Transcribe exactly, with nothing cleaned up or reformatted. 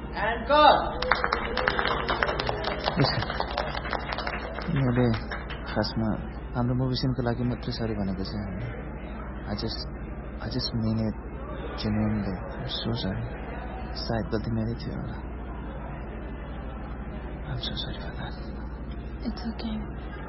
मैले खासमा हाम्रो मुभिसनको लागि मात्रै सरी भनेको चाहिँ I just I just mean it genuinely. I'm so sorry. सायद गल्ती मेरै थियो होला. I'm so sorry for that. It's okay.